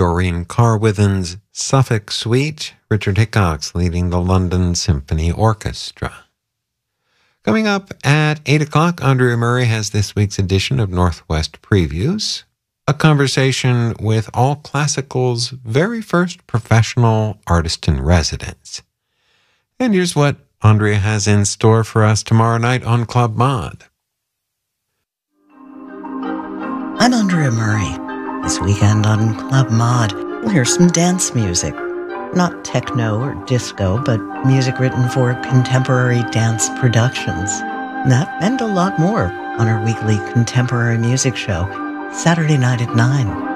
Doreen Carwithen's Suffolk Suite, Richard Hickox leading the London Symphony Orchestra. Coming up at 8 o'clock, Andrea Murray has this week's edition of Northwest Previews, a conversation with All Classical's very first professional artist-in-residence. And here's what Andrea has in store for us tomorrow night on Club Mod. I'm Andrea Murray. This weekend on Club Mod, we'll hear some dance music. Not techno or disco, but music written for contemporary dance productions. That and a lot more on our weekly contemporary music show, Saturday night at 9.